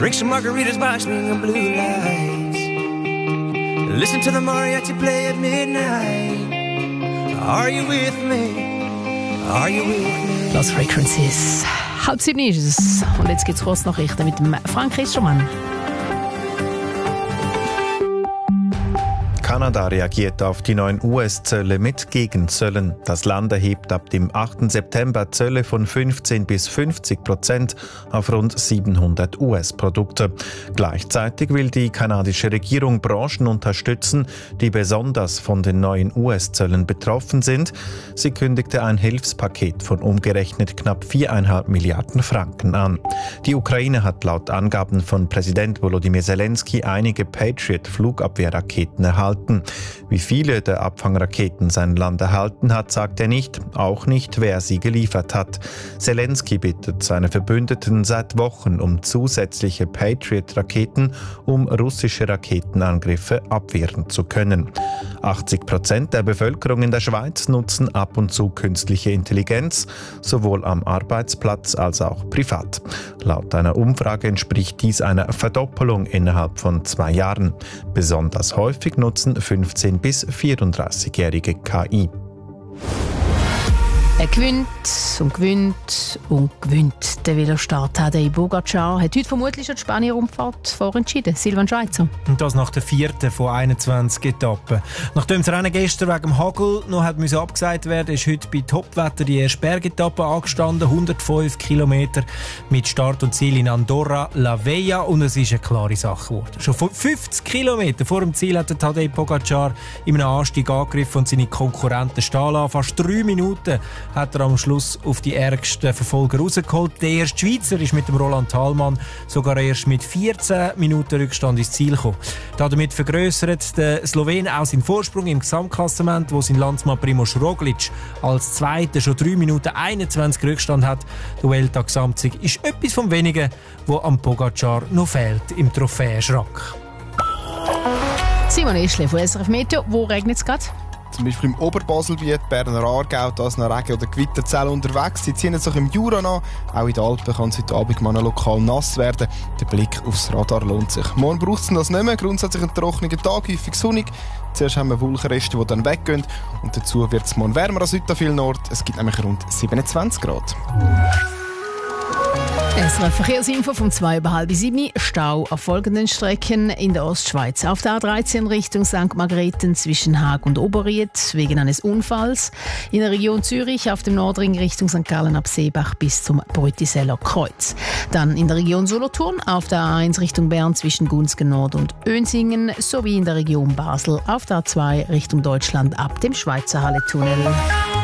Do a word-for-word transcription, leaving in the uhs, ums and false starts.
Drink some margaritas by swinging blue lights. Listen to the mariachi play at midnight. Are you with me? Are you with me? Lost Frequencies. Halb sieben ist es. Und jetzt gibt's kurz Nachrichten mit dem Frank Christermann. Kanada reagiert auf die neuen U S-Zölle mit Gegenzöllen. Das Land erhebt ab dem achten September Zölle von fünfzehn bis fünfzig Prozent auf rund siebenhundert U S-Produkte. Gleichzeitig will die kanadische Regierung Branchen unterstützen, die besonders von den neuen U S-Zöllen betroffen sind. Sie kündigte ein Hilfspaket von umgerechnet knapp viereinhalb Milliarden Franken an. Die Ukraine hat laut Angaben von Präsident Volodymyr Zelensky einige Patriot-Flugabwehrraketen erhalten. Wie viele der Abfangraketen sein Land erhalten hat, sagt er nicht, auch nicht, wer sie geliefert hat. Zelensky bittet seine Verbündeten seit Wochen um zusätzliche Patriot-Raketen, um russische Raketenangriffe abwehren zu können. achtzig Prozent der Bevölkerung in der Schweiz nutzen ab und zu künstliche Intelligenz, sowohl am Arbeitsplatz als auch privat. Laut einer Umfrage entspricht dies einer Verdoppelung innerhalb von zwei Jahren. Besonders häufig nutzen fünfzehn- bis vierunddreißigjährige K I. Er gewinnt und gewinnt und gewinnt. Der Velostart Tadej Pogačar hat heute vermutlich schon die Spanien-Rundfahrt vorentschieden. Silvan Schweizer. Und das nach der vierten von einundzwanzig Etappen. Nachdem das Rennen gestern wegen dem Hagel noch hat müssen abgesagt werden, ist heute bei Topwetter die erste Bergetappe angestanden. hundertfünf Kilometer mit Start und Ziel in Andorra la Vella. Und es ist eine klare Sache geworden. Schon fünfzig Kilometer vor dem Ziel hat der Tadej Pogačar in einem Anstieg angegriffen und seine Konkurrenten stehen lassen. Fast drei Minuten hat er am Schluss auf die ärgsten Verfolger rausgeholt. Der erste Schweizer ist mit dem Roland Thalmann sogar erst mit vierzehn Minuten Rückstand ins Ziel gekommen. Damit vergrössert der Slowen auch seinen Vorsprung im Gesamtklassement, wo sein Landsmann Primož Roglič als Zweiter schon drei Minuten einundzwanzig Rückstand hat. Der Vuelta-Gesamtsieg ist etwas vom Wenigen, wo am Pogačar noch fehlt im Trophäenschrank. Simon Eschle von S R F Meteo. Wo regnet es gerade? Zum Beispiel im Oberbaselbiet, Berner Aargau, da ist noch Regen- oder Gewitterzellen unterwegs. Sie ziehen sich im Jura an. Auch in den Alpen kann es heute Abend mal lokal nass werden. Der Blick aufs Radar lohnt sich. Morgen braucht es das nicht mehr. Grundsätzlich ein trockener Tag, häufig sonnig. Zuerst haben wir Wolkenreste, die dann weggehen. Und dazu wird es morgen wärmer als heute an vielen Orten. Es gibt nämlich rund siebenundzwanzig Grad. S R F Verkehrsinfo vom zwei über halb sieben. Stau auf folgenden Strecken in der Ostschweiz. Auf der A dreizehn Richtung Sankt Margrethen zwischen Haag und Oberried wegen eines Unfalls. In der Region Zürich auf dem Nordring Richtung Sankt Gallen ab Seebach bis zum Brütiseller Kreuz. Dann in der Region Solothurn auf der A eins Richtung Bern zwischen Gunzgen Nord und Önsingen sowie in der Region Basel auf der A zwei Richtung Deutschland ab dem Schweizer Halletunnel.